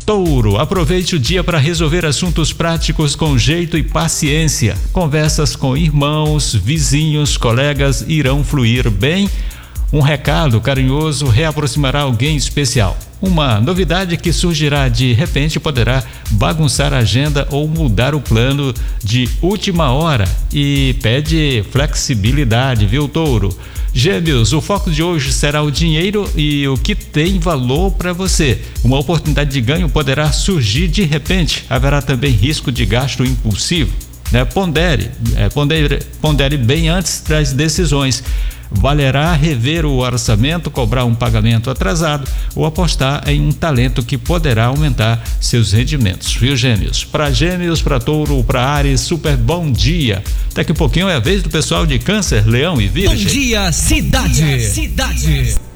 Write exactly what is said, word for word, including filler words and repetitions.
Touro, aproveite o dia para resolver assuntos práticos com jeito e paciência. Conversas com irmãos, vizinhos, colegas irão fluir bem. Um recado carinhoso reaproximará alguém especial. Uma novidade que surgirá de repente poderá bagunçar a agenda ou mudar o plano de última hora e pede flexibilidade, viu, Touro? Gêmeos, o foco de hoje será o dinheiro e o que tem valor para você. Uma oportunidade de ganho poderá surgir de repente. Haverá também risco de gasto impulsivo. Né? Pondere, é, pondere, pondere bem antes das decisões. Valerá rever o orçamento, cobrar um pagamento atrasado ou apostar em um talento que poderá aumentar seus rendimentos, viu, Gêmeos? Para Gêmeos, para Touro, para Áries, super bom dia. Daqui a pouquinho é a vez do pessoal de Câncer, Leão e Virgem. Bom dia, cidade. Bom dia, cidade.